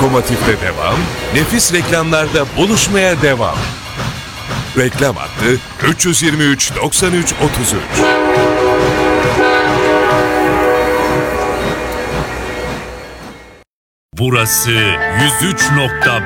lokomotifte devam, nefis reklamlarda buluşmaya devam. Reklam hattı 323 93 33. Burası 103.5